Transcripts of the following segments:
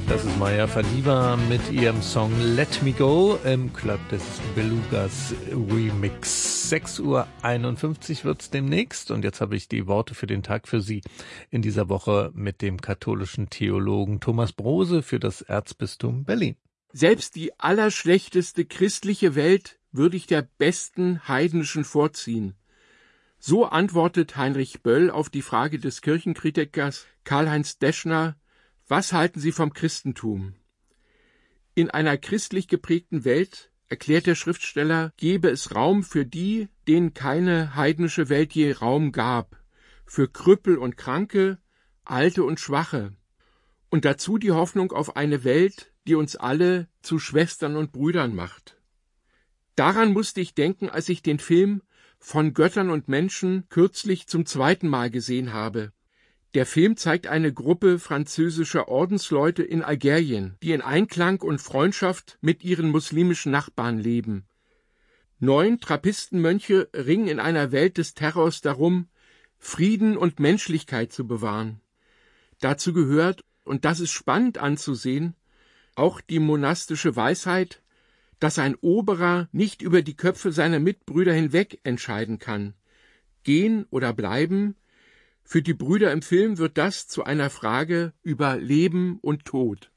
Das ist Maya Fadiva mit ihrem Song Let Me Go im Club des Belugas Remix. 6:51 Uhr wird's demnächst und jetzt habe ich die Worte für den Tag für Sie in dieser Woche mit dem katholischen Theologen Thomas Brose für das Erzbistum Berlin. Selbst die allerschlechteste christliche Welt würde ich der besten heidnischen vorziehen. So antwortet Heinrich Böll auf die Frage des Kirchenkritikers Karl-Heinz Deschner: Was halten Sie vom Christentum? In einer christlich geprägten Welt, erklärt der Schriftsteller, gebe es Raum für die, denen keine heidnische Welt je Raum gab, für Krüppel und Kranke, Alte und Schwache, und dazu die Hoffnung auf eine Welt, die uns alle zu Schwestern und Brüdern macht. Daran musste ich denken, als ich den Film Von Göttern und Menschen kürzlich zum 2. Mal gesehen habe. Der Film zeigt eine Gruppe französischer Ordensleute in Algerien, die in Einklang und Freundschaft mit ihren muslimischen Nachbarn leben. 9 Trappistenmönche ringen in einer Welt des Terrors darum, Frieden und Menschlichkeit zu bewahren. Dazu gehört, und das ist spannend anzusehen, auch die monastische Weisheit, dass ein Oberer nicht über die Köpfe seiner Mitbrüder hinweg entscheiden kann. Gehen oder bleiben? Für die Brüder im Film wird das zu einer Frage über Leben und Tod.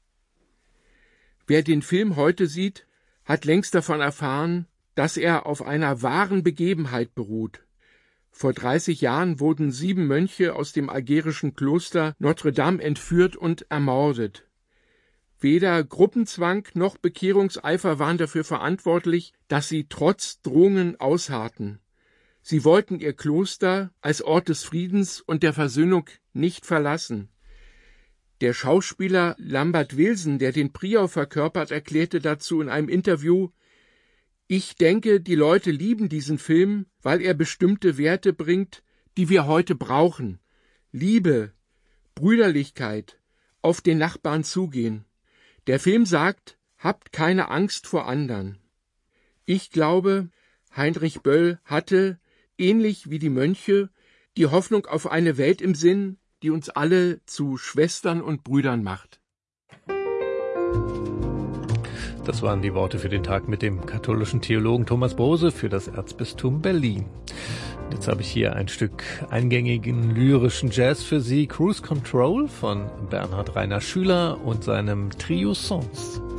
Wer den Film heute sieht, hat längst davon erfahren, dass er auf einer wahren Begebenheit beruht. Vor 30 Jahren wurden 7 Mönche aus dem algerischen Kloster Notre Dame entführt und ermordet. Weder Gruppenzwang noch Bekehrungseifer waren dafür verantwortlich, dass sie trotz Drohungen ausharrten. Sie wollten ihr Kloster als Ort des Friedens und der Versöhnung nicht verlassen. Der Schauspieler Lambert Wilson, der den Prior verkörpert, erklärte dazu in einem Interview: Ich denke, die Leute lieben diesen Film, weil er bestimmte Werte bringt, die wir heute brauchen. Liebe, Brüderlichkeit, auf den Nachbarn zugehen. Der Film sagt, habt keine Angst vor anderen. Ich glaube, Heinrich Böll hatte, ähnlich wie die Mönche, die Hoffnung auf eine Welt im Sinn, die uns alle zu Schwestern und Brüdern macht. Das waren die Worte für den Tag mit dem katholischen Theologen Thomas Brose für das Erzbistum Berlin. Jetzt habe ich hier ein Stück eingängigen lyrischen Jazz für Sie, Cruise Control von Bernhard Rainer Schüler und seinem Trio Songs.